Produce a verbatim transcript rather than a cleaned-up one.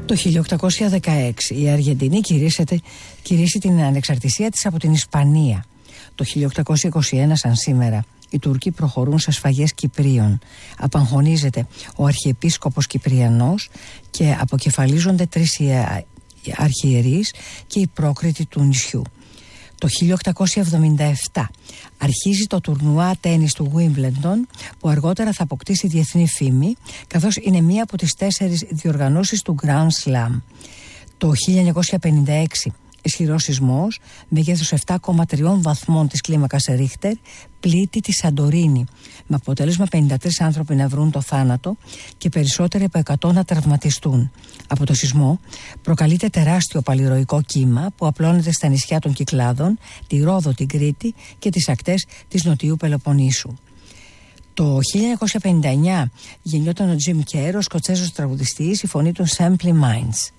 Το χίλια οκτακόσια δεκαέξι η Αργεντινή κηρύσσει την ανεξαρτησία της από την Ισπανία. Το χίλια οκτακόσια είκοσι ένα, σαν σήμερα, οι Τούρκοι προχωρούν σε σφαγές Κυπρίων. Απαγχωνίζεται ο Αρχιεπίσκοπος Κυπριανός και αποκεφαλίζονται τρεις αρχιερείς και οι πρόκριτοι του νησιού. Το χίλια οκτακόσια εβδομήντα επτά αρχίζει το τουρνουά τένις του Wimbledon, που αργότερα θα αποκτήσει διεθνή φήμη, καθώς είναι μία από τις τέσσερις διοργανώσεις του Grand Slam. Το χίλια εννιακόσια πενήντα έξι ισχυρός σεισμός μεγέθους επτά κόμμα τρία βαθμών της κλίμακας Ρίχτερ πλήττει τη Σαντορίνη, με αποτέλεσμα πενήντα τρεις άνθρωποι να βρουν το θάνατο και περισσότεροι από εκατό να τραυματιστούν. Από το σεισμό προκαλείται τεράστιο παλιροϊκό κύμα που απλώνεται στα νησιά των Κυκλάδων, τη Ρόδο, την Κρήτη και τις ακτές της Νοτιού Πελοποννήσου. Το χίλια εννιακόσια πενήντα εννιά γεννιόταν ο Jim Kerr, ο Σκοτσέζος τραγουδιστής, η φωνή του Simply Minds.